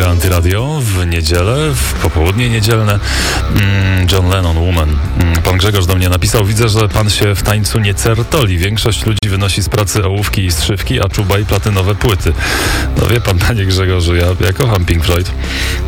Radio Antyradio w niedzielę, w popołudnie niedzielne. John Lennon, Woman. Pan Grzegorz do mnie napisał: widzę, że pan się w tańcu nie certoli. Większość ludzi wynosi z pracy ołówki i strzywki, a Czuba i platynowe płyty. No wie pan, panie Grzegorzu, ja kocham Pink Floyd.